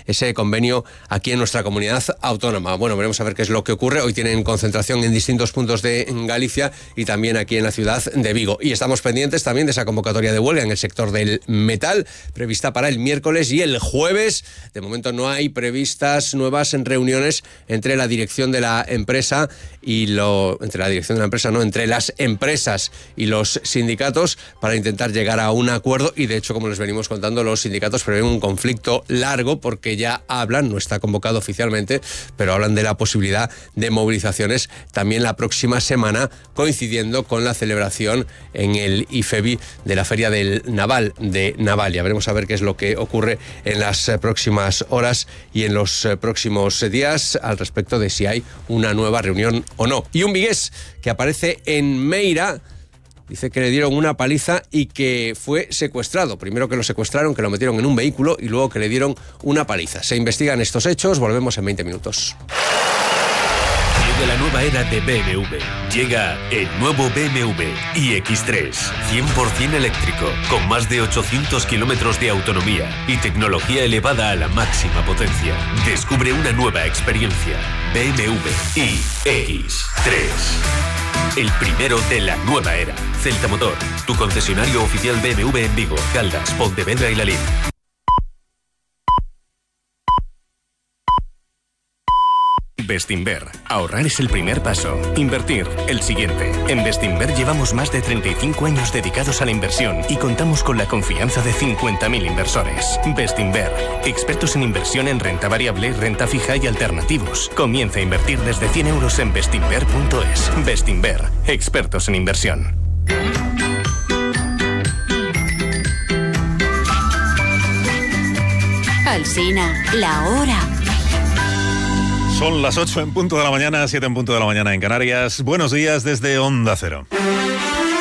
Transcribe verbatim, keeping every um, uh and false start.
ese convenio aquí en nuestra comunidad autónoma. Bueno, veremos a ver qué es lo que ocurre. Hoy tienen concentración en distintos puntos de Galicia y también aquí en la ciudad de Vigo. Y estamos pendientes también de esa convocatoria de huelga en el sector del metal, prevista para el miércoles y el jueves. De momento no hay previstas nuevas reuniones entre la dirección de la empresa y lo entre la dirección de la empresa, no, entre las empresas y los sindicatos para intentar llegar a un acuerdo. Y de hecho, como les venimos contando, los sindicatos prevén un conflicto largo porque ya hablan, no está convocado oficialmente, pero hablan de la posibilidad de movilizaciones también la próxima semana, coincidiendo con la celebración en el IFEBI de la Feria del Naval de Navalia. Veremos a ver qué es lo que ocurre en las próximas horas y en los próximos días al respecto de si hay una nueva reunión o no. Y un vigués que aparece en Meira dice que le dieron una paliza y que fue secuestrado. Primero que lo secuestraron, que lo metieron en un vehículo y luego que le dieron una paliza. Se investigan estos hechos. Volvemos en veinte minutos. Llega la nueva era de B M W. Llega el nuevo B M W i X tres. cien por ciento eléctrico, con más de ochocientos kilómetros de autonomía y tecnología elevada a la máxima potencia. Descubre una nueva experiencia. B M W i X tres. El primero de la nueva era. Celta Motor, tu concesionario oficial B M W en Vigo, Caldas, Pontevedra y Lalín. Bestinver. Ahorrar es el primer paso. Invertir, el siguiente. En Bestinver llevamos más de treinta y cinco años dedicados a la inversión y contamos con la confianza de cincuenta mil inversores. Bestinver. Expertos en inversión en renta variable, renta fija y alternativos. Comienza a invertir desde cien euros en bestinver punto es. Bestinver. Expertos en inversión. Alsina, la hora. Son las ocho en punto de la mañana, siete en punto de la mañana en Canarias. Buenos días desde Onda Cero.